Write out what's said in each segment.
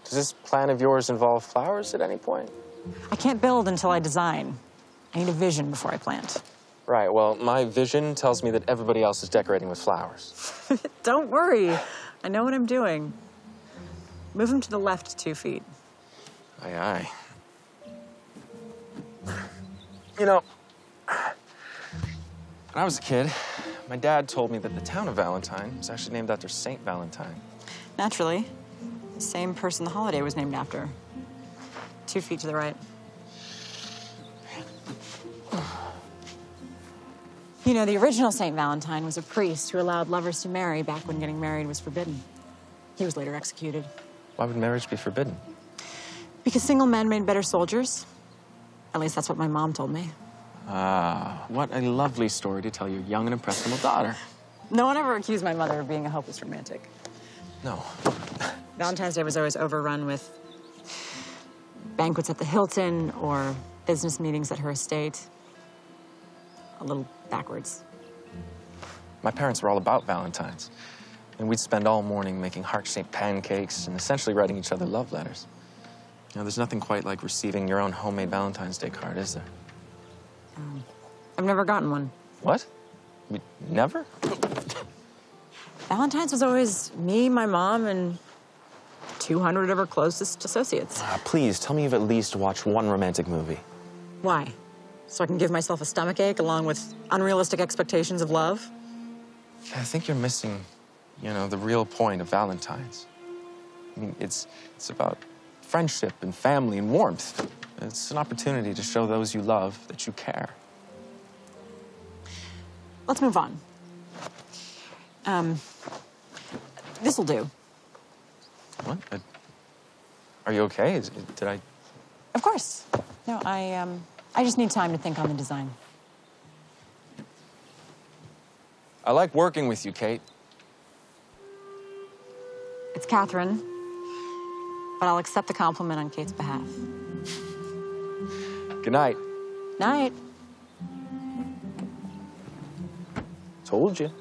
Does this plan of yours involve flowers at any point? I can't build until I design. I need a vision before I plant. Right, well, my vision tells me that everybody else is decorating with flowers. Don't worry. I know what I'm doing. Move him to the left 2 feet. Aye, aye. You know, when I was a kid, my dad told me that the town of Valentine was actually named after Saint Valentine. Naturally. The same person the holiday was named after. 2 feet to the right. You know, the original Saint Valentine was a priest who allowed lovers to marry back when getting married was forbidden. He was later executed. Why would marriage be forbidden? Because single men made better soldiers. At least that's what my mom told me. Ah, what a lovely story to tell your young and impressionable daughter. No one ever accused my mother of being a hopeless romantic. No. Valentine's Day was always overrun with banquets at the Hilton or business meetings at her estate. A little backwards. My parents were all about Valentine's, and we'd spend all morning making heart-shaped pancakes and essentially writing each other love letters. You know, there's nothing quite like receiving your own homemade Valentine's Day card, is there? I've never gotten one. What? Never? Valentine's was always me, my mom, and 200 of her closest associates. Please, tell me you've at least watched one romantic movie. Why? So I can give myself a stomachache along with unrealistic expectations of love? I think you're missing, you know, the real point of Valentine's. I mean, it's about friendship and family and warmth. It's an opportunity to show those you love that you care. Let's move on. This'll do. What? Are you okay? Did I... Of course. No, I just need time to think on the design. I like working with you, Kate. It's Catherine, but I'll accept the compliment on Kate's behalf. Good night. Night. Told you.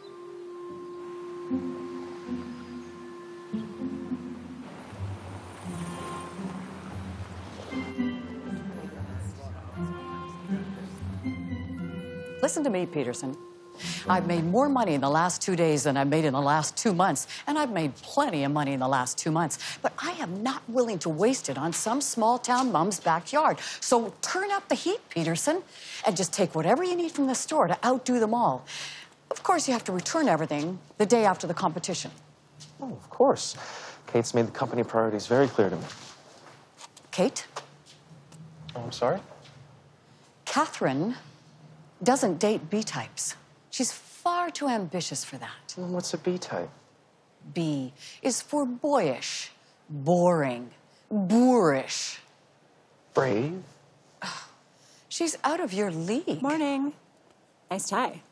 Listen to me, Peterson. I've made more money in the last 2 days than I've made in the last 2 months, and I've made plenty of money in the last 2 months. But I am not willing to waste it on some small-town mom's backyard. So turn up the heat, Peterson, and just take whatever you need from the store to outdo them all. Of course, you have to return everything the day after the competition. Oh, of course. Kate's made the company priorities very clear to me. Kate? Oh, I'm sorry? Catherine doesn't date B-types. She's far too ambitious for that. What's a B-type? B is for boyish, boring, boorish. Brave? She's out of your league. Morning. Nice tie.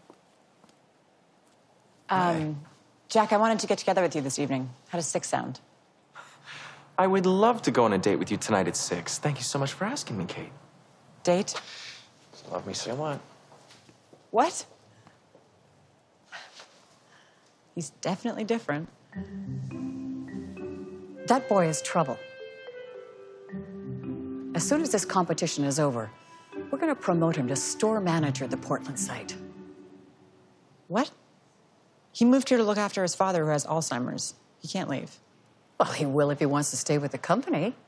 Hi. Jack, I wanted to get together with you this evening. How does 6 sound? I would love to go on a date with you tonight at 6. Thank you so much for asking me, Kate. Date? Love me, say what? What? He's definitely different. That boy is trouble. As soon as this competition is over, we're going to promote him to store manager at the Portland site. What? He moved here to look after his father who has Alzheimer's. He can't leave. Well, he will if he wants to stay with the company.